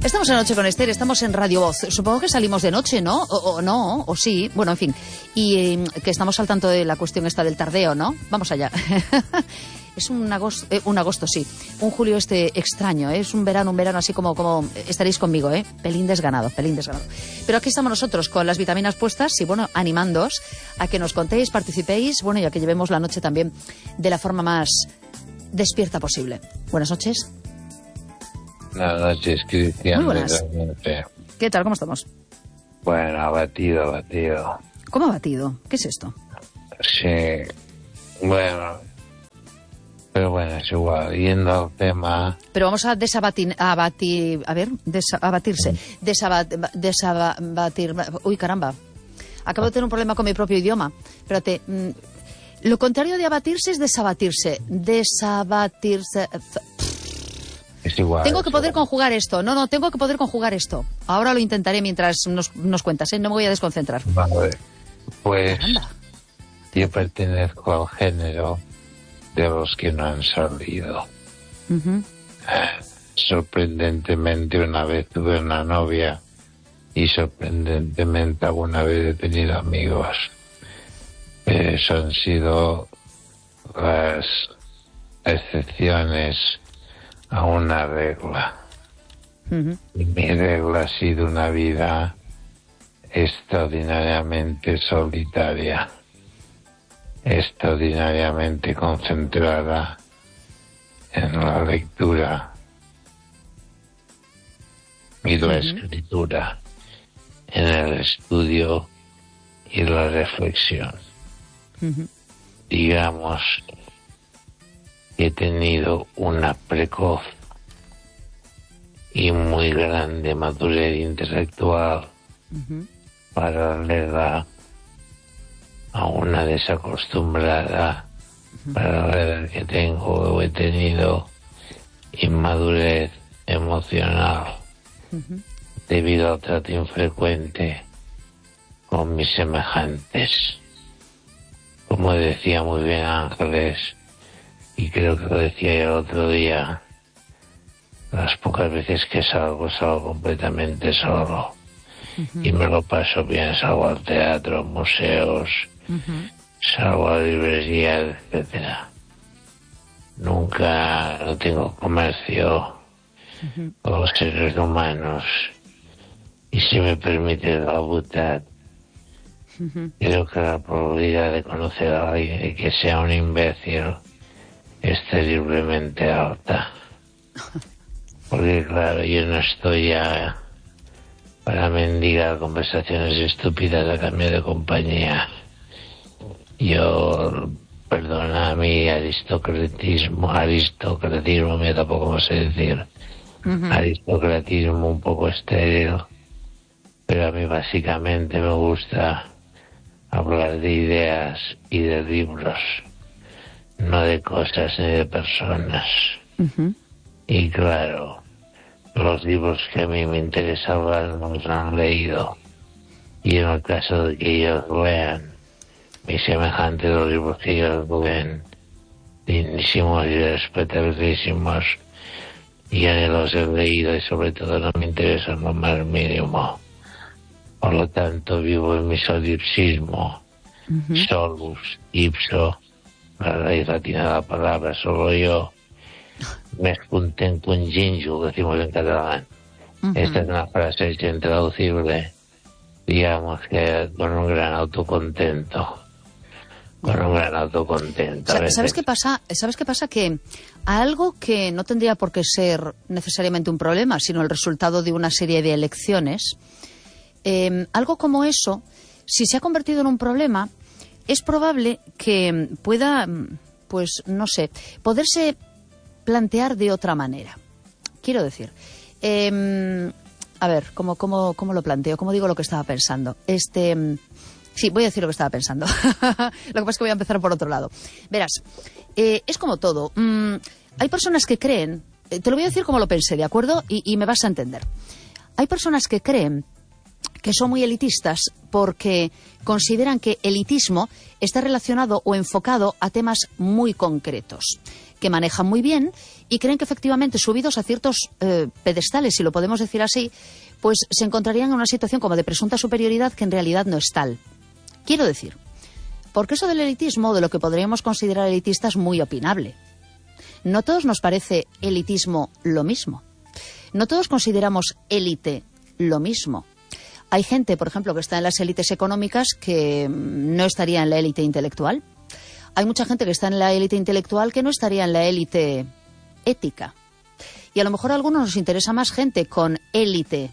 Estamos en Noche con Esther, estamos en Radio Voz. Supongo que salimos de noche, ¿no? O no, o sí. Bueno, en fin. Y que estamos al tanto de la cuestión esta del tardeo, ¿no? Vamos allá. Es un agosto, sí. Un julio extraño, ¿eh? Es un verano así como estaréis conmigo, ¿eh? Pelín desganado. Pero aquí estamos nosotros con las vitaminas puestas y, bueno, animándoos a que nos contéis, participéis, bueno, y a que llevemos la noche también de la forma más despierta posible. Buenas noches. Buenas noches, Cristian. Muy buenas. ¿Qué tal? ¿Cómo estamos? Bueno, abatido. ¿Cómo abatido? ¿Qué es esto? Sí, bueno, pero bueno, es igual, yendo al tema... Pero vamos a desabatirse. Uy, caramba. Acabo de tener un problema con mi propio idioma. Espérate. Lo contrario de abatirse es desabatirse. Desabatirse... Es igual. Tengo que poder conjugar esto. No, tengo que poder conjugar esto. Ahora lo intentaré mientras nos cuentas, ¿eh? No me voy a desconcentrar. Vale. Pues Anda. Yo pertenezco al género de los que no han salido. Uh-huh. Sorprendentemente una vez tuve una novia y sorprendentemente alguna vez he tenido amigos. Eso han sido las excepciones a una regla. Uh-huh. Y mi regla ha sido una vida extraordinariamente solitaria, extraordinariamente concentrada en la lectura y la escritura, en el estudio y la reflexión. Uh-huh. Digamos, he tenido una precoz y muy grande madurez intelectual paralela a una desacostumbrada para la edad que tengo o he tenido inmadurez emocional debido al trato infrecuente con mis semejantes. Como decía muy bien Ángeles, y creo que lo decía el otro día, las pocas veces que salgo completamente solo. Y me lo paso bien, salgo al teatro, museos, salgo a librerías, etcétera. Nunca no tengo comercio con los seres humanos. Y si me permite la butad, creo que la probabilidad de conocer a alguien y que sea un imbécil es terriblemente alta. Porque claro, yo no estoy ya para mendigar conversaciones estúpidas a cambio de compañía. Yo, perdona mi aristocratismo, mira tampoco cómo sé decir, aristocratismo un poco estéril, pero a mí básicamente me gusta hablar de ideas y de libros, no de cosas ni de personas. Y claro, los libros que a mí me interesa hablar no los han leído. Y en el caso de que ellos lean, mis semejantes, los libros que ellos leen, dignísimos y respetabilísimos, ya ni los he leído y sobre todo no me interesan lo más mínimo. Por lo tanto, vivo en mi solipsismo. Solus, ipso, la raíz latina de la palabra, solo yo. Me junten con ginjo, decimos en catalán. Esta es una frase intraducible, digamos que con un gran autocontento. ¿Sabes qué pasa? Que a algo que no tendría por qué ser necesariamente un problema, sino el resultado de una serie de elecciones, algo como eso, si se ha convertido en un problema, es probable que pueda, pues no sé, poderse plantear de otra manera. Quiero decir, a ver, ¿cómo lo planteo? ¿Cómo digo lo que estaba pensando? Sí, voy a decir lo que estaba pensando. Lo que pasa es que voy a empezar por otro lado. Verás, es como todo. Hay personas que creen, te lo voy a decir como lo pensé, ¿de acuerdo? Y me vas a entender. Hay personas que creen que son muy elitistas porque consideran que elitismo está relacionado o enfocado a temas muy concretos. que manejan muy bien y creen que efectivamente subidos a ciertos pedestales, si lo podemos decir así, pues se encontrarían en una situación como de presunta superioridad que en realidad no es tal. Quiero decir, porque eso del elitismo, de lo que podríamos considerar elitista, es muy opinable. No todos nos parece elitismo lo mismo. No todos consideramos élite lo mismo. Hay gente, por ejemplo, que está en las élites económicas que no estaría en la élite intelectual. Hay mucha gente que está en la élite intelectual que no estaría en la élite ética. Y a lo mejor a algunos nos interesa más gente con élite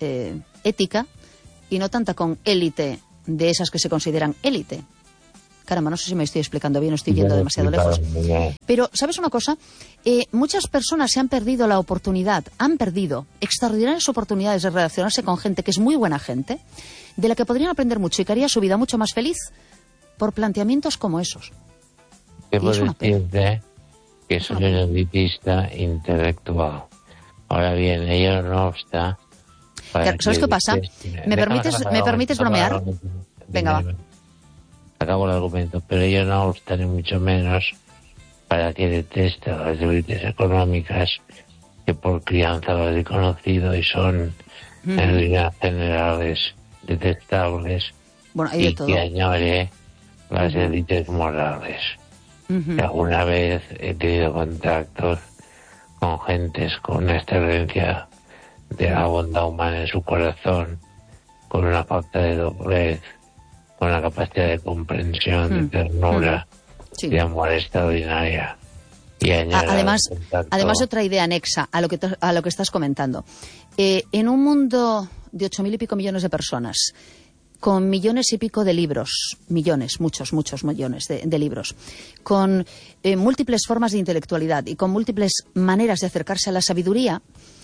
ética y no tanta con élite de esas que se consideran élite. Caramba, no sé si me estoy explicando bien o estoy yendo demasiado lejos. Pero, ¿sabes una cosa? Muchas personas se han perdido la oportunidad, han perdido extraordinarias oportunidades de relacionarse con gente que es muy buena gente, de la que podrían aprender mucho y que haría su vida mucho más feliz por planteamientos como esos. Debo decirte que soy un elitista intelectual. Ahora bien, ello no obsta. ¿Sabes qué pasa? ¿Me permites bromear? Venga, va. Acabo el argumento, pero ello no obsta ni mucho menos para que deteste a las élites económicas que por crianza las he conocido y son en líneas generales detestables, bueno, hay de todo. Que añore las élites morales. Que alguna vez he tenido contactos con gentes con una excelencia de la bondad humana en su corazón, con una falta de doblez, con una capacidad de comprensión, de ternura, de amor extraordinaria. Y además, otra idea anexa a lo que estás comentando. En un mundo de 8.000 y pico millones de personas, con millones y pico de libros, muchos millones de libros, con múltiples formas de intelectualidad y con múltiples maneras de acercarse a la sabiduría,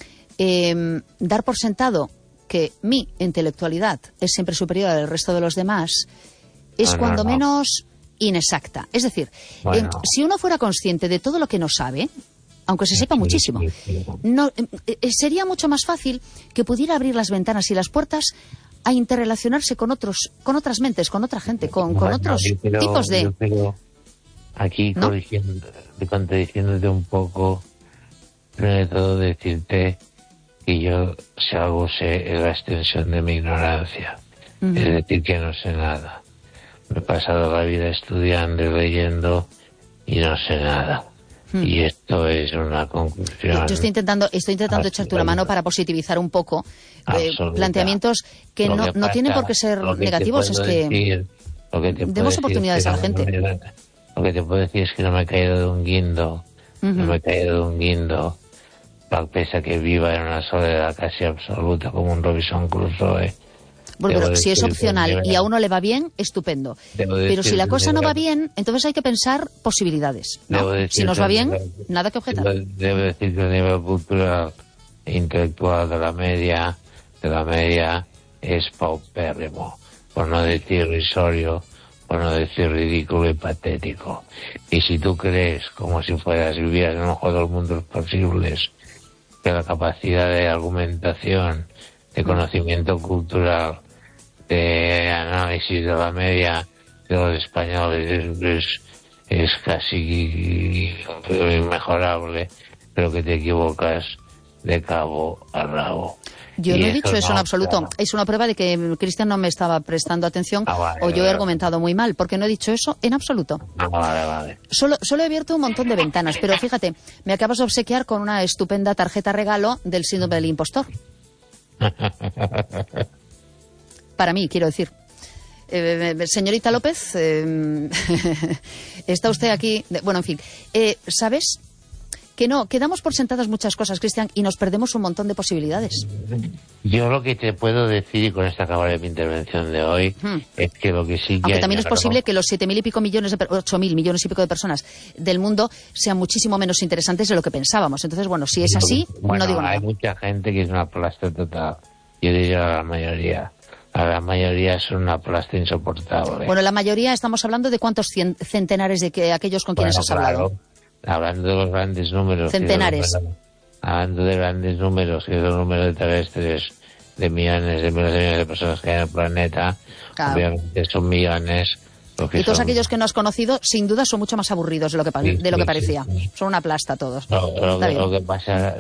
dar por sentado que mi intelectualidad es siempre superior al resto de los demás es cuando menos inexacta. Es decir, si uno fuera consciente de todo lo que no sabe, aunque se sepa muchísimo, sería mucho más fácil que pudiera abrir las ventanas y las puertas a interrelacionarse con otras mentes, con otra gente, con otros tipos de... Yo creo, aquí contradiciéndote un poco, primero de todo decirte que yo, si algo sé, es la extensión de mi ignorancia. Es decir, que no sé nada. Me he pasado la vida estudiando y leyendo y no sé nada. Y esto es una conclusión. Yo estoy intentando echarte una mano para positivizar un poco planteamientos que no tienen por qué ser negativos. Es que demos oportunidades a la gente. Lo que te puedo decir es que no me he caído de un guindo. No me he caído de un guindo. Pese a que viva en una soledad casi absoluta como un Robinson Crusoe. Bueno, pero si es opcional y a uno le va bien, estupendo. Pero si la cosa no va bien, entonces hay que pensar posibilidades, ¿no? Si nos va bien, nada que objetar. Debo decir que el nivel cultural e intelectual de la media es paupérrimo, por no decir irrisorio, por no decir ridículo y patético. Y si tú crees, como si vivieras en el mejor de los mundos posibles, que la capacidad de argumentación, de conocimiento cultural, de análisis de la media de los españoles es casi inmejorable, pero que te equivocas de cabo a rabo. Yo no he dicho eso en absoluto. Claro. Es una prueba de que Cristian no me estaba prestando atención o yo he argumentado muy mal, porque no he dicho eso en absoluto. Vale. Solo he abierto un montón de ventanas, pero fíjate, me acabas de obsequiar con una estupenda tarjeta regalo del síndrome del impostor. Para mí, quiero decir. Señorita López, está usted aquí. Bueno, en fin. ¿Sabes? Que damos por sentadas muchas cosas, Cristian, y nos perdemos un montón de posibilidades. Yo lo que te puedo decir, y con esta acabaré mi intervención de hoy, es que lo que sí que... Aunque también es posible que los 7.000 y pico millones, 8.000 millones y pico de personas del mundo sean muchísimo menos interesantes de lo que pensábamos. Entonces, bueno, si es así, no digo nada. Hay mucha gente que es una plasta total. Yo diría la mayoría. La mayoría son una plasta insoportable. Bueno, la mayoría estamos hablando de cuántos centenares de aquellos con quienes has hablado. Hablando de los grandes números. Centenares. Hablando de grandes números, que es el número de terrestres, de millones de personas que hay en el planeta. Claro. Obviamente son millones Y todos aquellos que no has conocido, sin duda, son mucho más aburridos de lo que, que parecía. Sí. Son una plasta todos. Lo que pasa,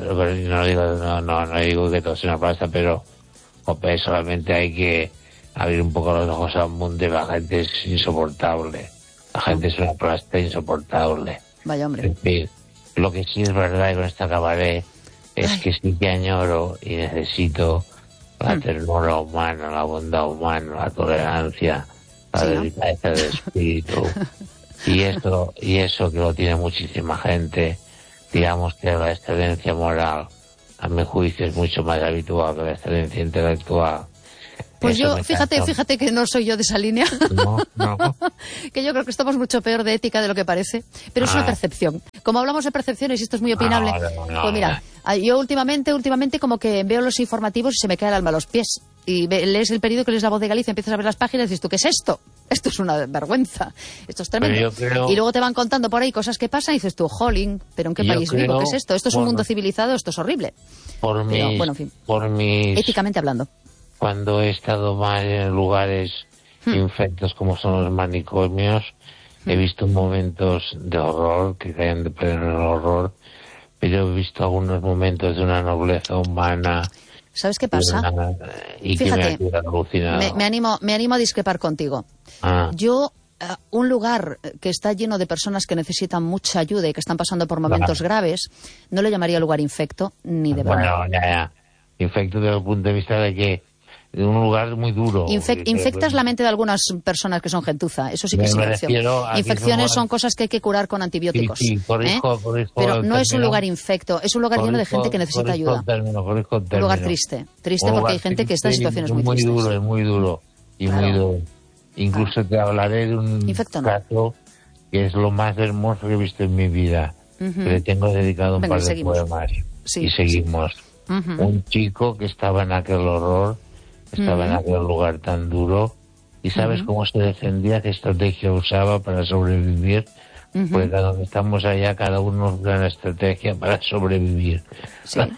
no digo que todo sea una plasta, pero solamente hay que abrir un poco los ojos al mundo y la gente es insoportable. La gente es una plasta insoportable. Vaya hombre. En fin, lo que sí es verdad, y con esto acabaré, es que sí que añoro y necesito la ternura humana, la bondad humana, la tolerancia, la delicadeza de espíritu. Y eso que lo tiene muchísima gente, digamos que la excelencia moral, a mi juicio, es mucho más habitual que la excelencia intelectual. Pues yo, fíjate que no soy yo de esa línea. No. Que yo creo que estamos mucho peor de ética de lo que parece. Pero es una percepción. Como hablamos de percepciones y esto es muy opinable, pues mira, yo últimamente como que veo los informativos y se me cae el alma a los pies. Y lees el periódico, lees La Voz de Galicia, empiezas a ver las páginas y dices tú, ¿qué es esto? Esto es una vergüenza. Esto es tremendo. Y luego te van contando por ahí cosas que pasan y dices tú, jolín, ¿pero en qué país vivo? ¿Qué es esto? Esto es un mundo civilizado, esto es horrible. En fin, éticamente hablando. Cuando he estado más en lugares infectos como son los manicomios, he visto momentos de horror, que caen de en el horror, pero he visto algunos momentos de una nobleza humana. ¿Sabes qué pasa? Fíjate, me animo a discrepar contigo. Yo, un lugar que está lleno de personas que necesitan mucha ayuda y que están pasando por momentos graves, no lo llamaría lugar infecto, ni de broma. Bueno, ya. Infecto desde el punto de vista de que en un lugar muy duro. Infectas la mente de algunas personas que son gentuza, eso sí que es infección. Infecciones son cosas que hay que curar con antibióticos. Sí, corrijo pero no es un lugar infecto, es un lugar lleno de gente que necesita ayuda. Un lugar triste porque hay gente que está en situaciones muy tristes. Es muy duro. Incluso te hablaré de un caso que es lo más hermoso que he visto en mi vida. Que le tengo dedicado un par de poemas. Y seguimos. Un chico que estaba en aquel horror, estaba en aquel lugar tan duro, y sabes cómo se defendía, qué estrategia usaba para sobrevivir, porque cuando estamos allá cada uno usa una estrategia para sobrevivir. La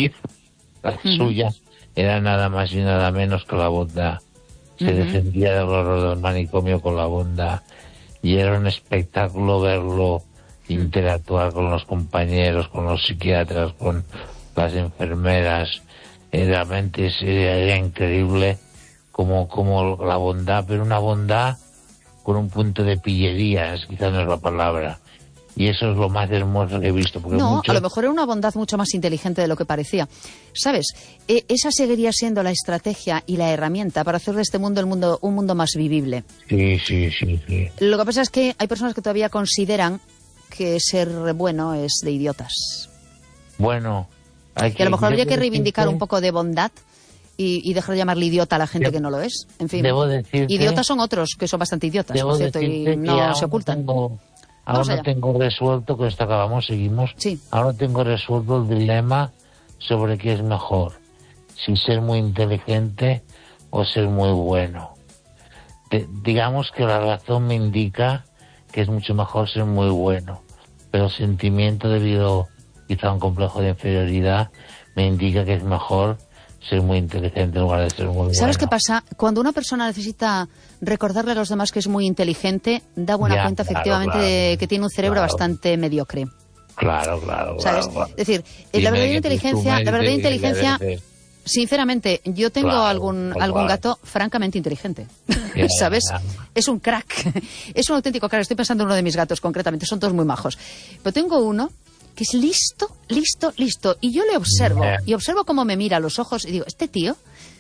suya era nada más y nada menos que la bondad. Se defendía del horror del manicomio con la bondad, y era un espectáculo verlo interactuar con los compañeros, con los psiquiatras, con las enfermeras. Realmente era increíble como la bondad, pero una bondad con un punto de pillería, quizás no es la palabra. Y eso es lo más hermoso que he visto. Porque a lo mejor era una bondad mucho más inteligente de lo que parecía. ¿Sabes? Esa seguiría siendo la estrategia y la herramienta para hacer de este mundo un mundo más vivible. Sí. Lo que pasa es que hay personas que todavía consideran que ser bueno es de idiotas. Bueno, que a lo mejor habría que reivindicar un poco de bondad y dejar de llamarle idiota a la gente que no lo es. En fin, idiotas son otros que son bastante idiotas, por cierto, y no se ocultan. Ahora tengo resuelto, con esto acabamos, seguimos. Sí. Ahora tengo resuelto el dilema sobre qué es mejor, si ser muy inteligente o ser muy bueno. Digamos que la razón me indica que es mucho mejor ser muy bueno, pero el sentimiento debido quizá a un complejo de inferioridad me indica que es mejor ser muy inteligente en lugar de ser muy bueno. ¿Sabes qué pasa? Cuando una persona necesita recordarle a los demás que es muy inteligente, da buena cuenta efectivamente de que tiene un cerebro bastante mediocre. Claro. ¿Sabes? Es decir, la verdadera inteligencia, sinceramente, yo tengo algún gato francamente inteligente. ¿Sabes? Es un crack. Es un auténtico crack. Estoy pensando en uno de mis gatos concretamente. Son todos muy majos. Pero tengo uno que es listo. Y yo le observo. Y observo cómo me mira a los ojos y digo, este tío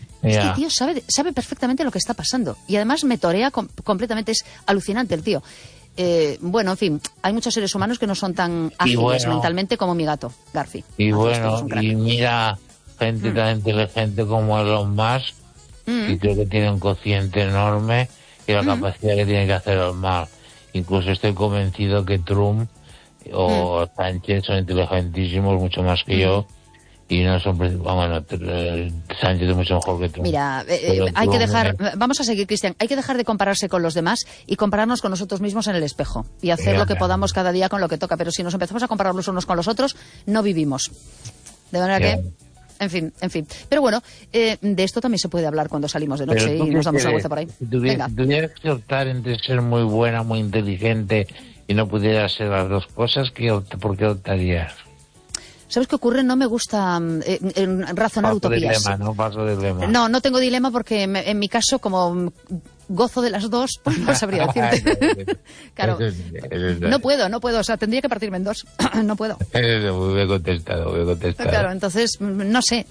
sabe perfectamente lo que está pasando. Y además me torea completamente. Es alucinante el tío. En fin, hay muchos seres humanos que no son tan ágiles mentalmente como mi gato, Garfi. Y mira, gente tan inteligente como Elon Musk, que creo que tiene un cociente enorme y la capacidad que tiene que hacer el mal. Incluso estoy convencido que Trump o Sánchez son inteligentísimos, mucho más que yo, y no son... Sánchez es mucho mejor que Trump. Mira, hay que dejar... Vamos a seguir, Cristian. Hay que dejar de compararse con los demás y compararnos con nosotros mismos en el espejo y hacer lo que podamos cada día con lo que toca. Pero si nos empezamos a comparar los unos con los otros, no vivimos. De manera que En fin. Pero bueno, de esto también se puede hablar cuando salimos de noche y nos damos una vuelta por ahí. Si tuvieras que optar entre ser muy buena, muy inteligente y no pudieras ser las dos cosas, ¿por qué optarías? ¿Sabes qué ocurre? No me gusta razonar utopías. Paso de dilema. No tengo dilema porque en mi caso, como gozo de las dos, pues no sabría decirte. Claro, no puedo, o sea, tendría que partirme en dos. No puedo. Muy bien contestado. Claro, entonces, no sé.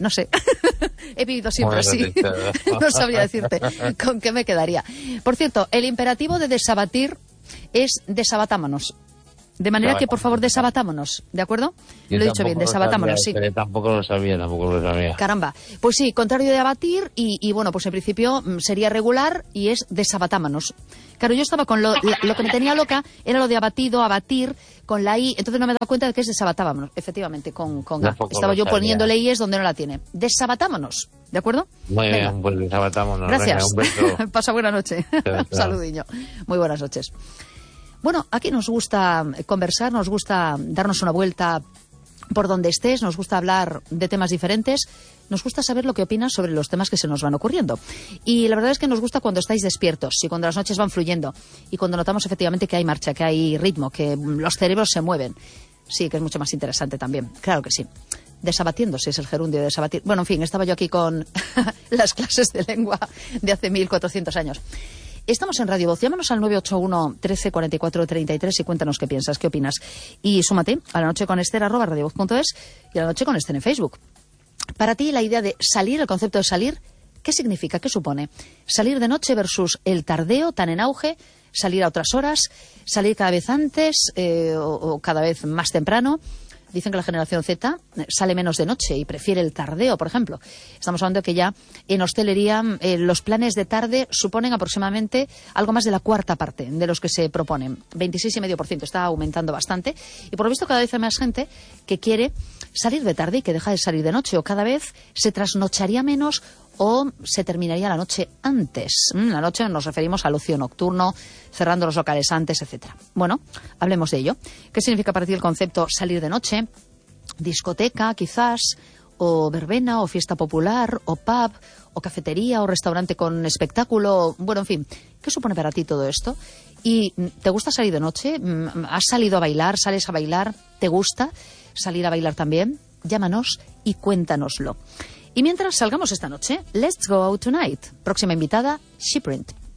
He vivido siempre así. No sabría decirte con qué me quedaría. Por cierto, el imperativo de desabatir es desabatámonos. De manera que, por favor, desabatámonos, ¿de acuerdo? Lo he dicho bien, desabatámonos, sí. Tampoco lo sabía. Caramba. Pues sí, contrario de abatir y bueno, pues en principio sería regular y es desabatámonos. Claro, yo estaba con lo que me tenía loca era lo de abatido, abatir, con la I, entonces no me he dado cuenta de que es desabatámonos, efectivamente, con A. Estaba yo poniéndole IES donde no la tiene. Desabatámonos, ¿de acuerdo? Muy bien, pues desabatámonos. Gracias. Venga, un beso. Pasa buena noche. Un saludiño. Muy buenas noches. Bueno, aquí nos gusta conversar, nos gusta darnos una vuelta por donde estés, nos gusta hablar de temas diferentes, nos gusta saber lo que opinas sobre los temas que se nos van ocurriendo. Y la verdad es que nos gusta cuando estáis despiertos y cuando las noches van fluyendo y cuando notamos efectivamente que hay marcha, que hay ritmo, que los cerebros se mueven. Sí, que es mucho más interesante también, claro que sí. Desabatiéndose es el gerundio de desabatir. Bueno, en fin, estaba yo aquí con las clases de lengua de hace 1400 años. Estamos en Radio Voz. Llámanos al 981 13 44 33 y cuéntanos qué piensas, qué opinas. Y súmate a La Noche con Esther @radiovoz.es y a La Noche con Esther en Facebook. Para ti, la idea de salir, el concepto de salir, ¿qué significa? ¿Qué supone? Salir de noche versus el tardeo tan en auge, salir a otras horas, salir cada vez antes o cada vez más temprano. Dicen que la generación Z sale menos de noche y prefiere el tardeo, por ejemplo. Estamos hablando de que ya en hostelería los planes de tarde suponen aproximadamente algo más de la cuarta parte de los que se proponen. 26,5%, está aumentando bastante. Y por lo visto cada vez hay más gente que quiere salir de tarde y que deja de salir de noche. O cada vez se trasnocharía menos o se terminaría la noche antes. La noche nos referimos al ocio nocturno, cerrando los locales antes, etcétera. Bueno, hablemos de ello. ¿Qué significa para ti el concepto salir de noche? Discoteca, quizás, o verbena, o fiesta popular, o pub, o cafetería, o restaurante con espectáculo. Bueno, en fin, ¿qué supone para ti todo esto? ¿Y te gusta salir de noche? ¿Has salido a bailar? ¿Sales a bailar? ¿Te gusta salir a bailar también? Llámanos y cuéntanoslo. Y mientras salgamos esta noche, Let's Go Out Tonight. Próxima invitada, Sheprint.